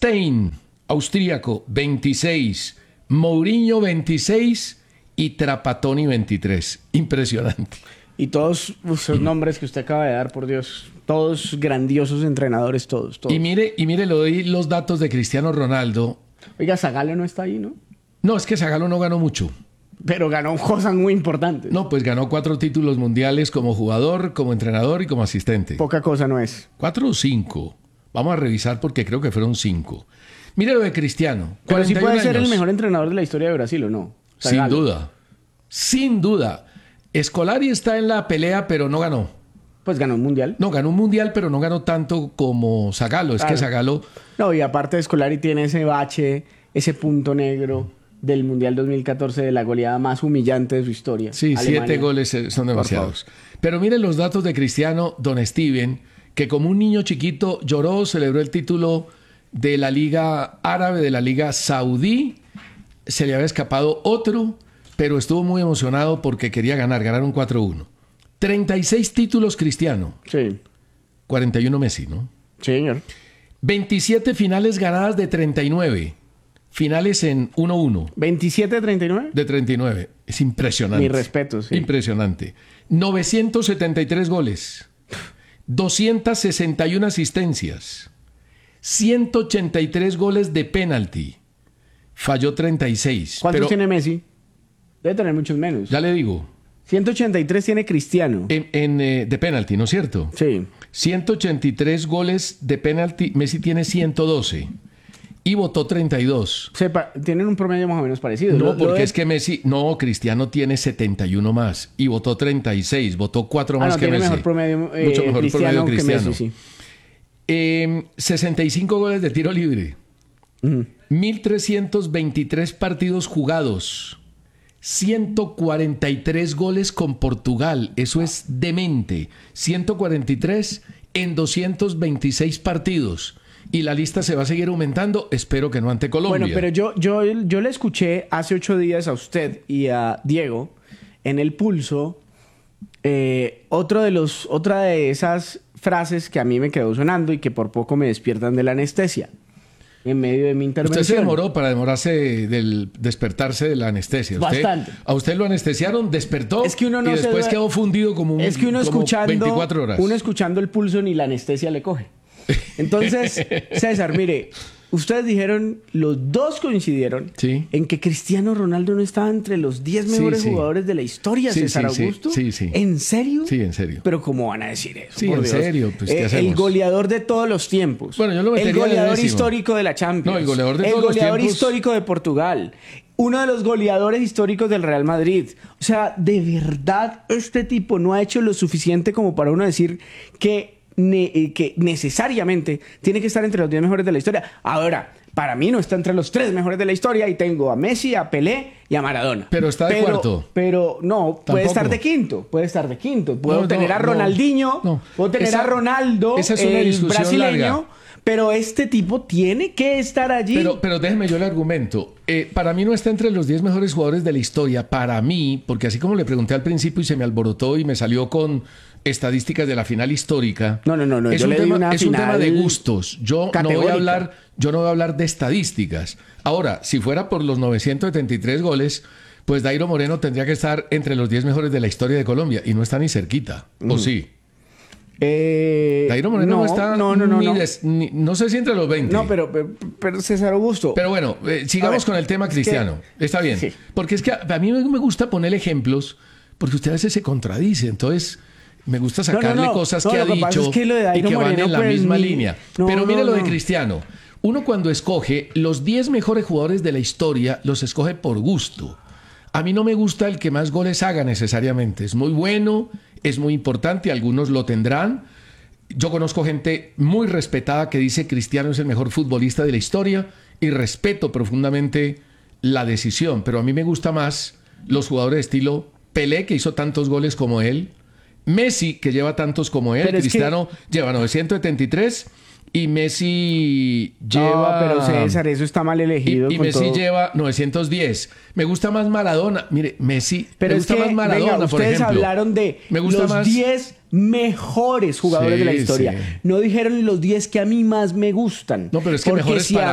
Stein, austríaco, 26. Mourinho, 26. Y Trapattoni, 23. Impresionante. Y todos esos nombres que usted acaba de dar, por Dios, todos grandiosos entrenadores, todos. Y mire, le doy los datos de Cristiano Ronaldo. Oiga, Zagallo no está ahí, ¿no? No, es que Zagallo no ganó mucho. Pero ganó cosas muy importantes. No, pues ganó 4 títulos mundiales como jugador, como entrenador y como asistente. Poca cosa no es. 4 o 5. Vamos a revisar porque creo que fueron 5. Mire lo de Cristiano. Pero sí puede 41 ser el años. mejor entrenador de la historia de Brasil, ¿o no? Sin Zagallo. duda. Sin duda. Scolari está en la pelea, pero no ganó. Pues ganó un mundial. No, ganó un mundial, pero no ganó tanto como Zagallo. Es Claro. que Zagallo... No, y aparte de Scolari tiene ese bache, ese punto negro del Mundial 2014 de la goleada más humillante de su historia. Sí, Alemania. 7 goles son demasiados. Pero miren los datos de Cristiano, don Steven, que como un niño chiquito lloró, celebró el título de la Liga Árabe, de la Liga Saudí. Se le había escapado otro, pero estuvo muy emocionado porque quería ganar. Ganaron 4-1. 36 títulos Cristiano. Sí, 41 Messi, ¿no? sí, señor. 27 finales ganadas de 39. Finales en 1-1 27-39. de 39. Es impresionante. Mi respeto, sí. Impresionante. 973 goles. 261 asistencias. 183 goles de penalti. Falló 36. ¿Cuántos pero tiene Messi? Debe tener muchos menos. ya le digo, 183 tiene Cristiano. de penalti, ¿no es cierto? Sí. 183 goles de penalti. Messi tiene 112. Y votó 32. Tienen un promedio más o menos parecido. No, porque es que Messi... No, Cristiano tiene 71 más. Y votó 36. Votó 4 más no, que tiene Messi. mejor promedio Mucho mejor Cristiano promedio que Cristiano. Messi, sí. 65 goles de tiro libre. 1.323 partidos jugados. 143 goles con Portugal. Eso es demente. 143 en 226 partidos. Y la lista se va a seguir aumentando. Espero que no ante Colombia. Bueno, pero yo le escuché hace 8 días a usted y a Diego en El Pulso otra de esas frases que a mí me quedó sonando y que por poco me despiertan de la anestesia en medio de mi intervención. Usted se demoró para demorarse del despertarse de la anestesia. Bastante. A usted lo anestesiaron, despertó Es que uno no y después se quedó fundido como, es que uno como escuchando 24 horas. Uno escuchando El Pulso ni la anestesia le coge. Entonces, César, mire, ustedes dijeron, los dos coincidieron Sí. en que Cristiano Ronaldo no estaba entre los 10 mejores Sí. jugadores de la historia, Sí, César sí, sí. Augusto. Sí, sí. ¿En serio? Sí, en serio. Pero ¿cómo van a decir eso? Sí, por en Dios? serio, pues, ¿qué hacemos? El goleador de todos los tiempos. Bueno, yo lo metería el de goleador décimo. histórico de la Champions. No, el goleador de todos los goleador tiempos. histórico de Portugal. Uno de los goleadores históricos del Real Madrid. O sea, de verdad, este tipo no ha hecho lo suficiente como para uno decir que necesariamente tiene que estar entre los 10 mejores de la historia. Ahora, para mí no está entre los 3 mejores de la historia y tengo a Messi, a Pelé y a Maradona. Pero está de cuarto. Pero no, puede Tampoco. estar de quinto. Puede estar de quinto. Puedo No, tener a no, Ronaldinho, no. puedo tener Esa- a Ronaldo, esa es una el discusión brasileño. larga. Pero este tipo tiene que estar allí. Pero déjeme yo le argumento. Para mí no está entre los 10 mejores jugadores de la historia. Para mí, porque así como le pregunté al principio y se me alborotó y me salió con estadísticas de la final histórica. No. Es Yo un le di tema, una es un tema final de gustos. Yo no voy a hablar de estadísticas. Ahora, si fuera por los 973 goles, pues Dairo Moreno tendría que estar entre los 10 mejores de la historia de Colombia. Y no está ni cerquita. ¿O sí? Dairo Moreno no está no sé si entre los 20. No, pero César Augusto. Pero bueno, sigamos ver, con el tema cristiano. Está bien. Sí. Porque es que a mí me gusta poner ejemplos, porque usted a veces se contradice. Entonces, me gusta sacarle cosas que ha lo que pasa dicho es que lo de y Dairo que van Moreno, en la pues, misma línea. no, Pero mire no, lo de no. Cristiano. Uno cuando escoge los 10 mejores jugadores de la historia, los escoge por gusto. A mí no me gusta el que más goles haga necesariamente. Es muy bueno, es muy importante, algunos lo tendrán. Yo conozco gente muy respetada que dice Cristiano es el mejor futbolista de la historia y respeto profundamente la decisión, pero a mí me gusta más los jugadores de estilo Pelé, que hizo tantos goles como él, Messi, que lleva tantos como él, Pero es Cristiano lleva 973 y Messi lleva... No, pero César, eso está mal elegido. Y con Messi todo. lleva 910. Me gusta más Maradona. Mire, Messi. Pero me es gusta que, más Maradona, venga, por ustedes ejemplo. hablaron de Me gusta los más 10 mejores jugadores Sí, de la historia. sí. No dijeron los 10 que a mí más me gustan. No, pero es que Porque mejores si para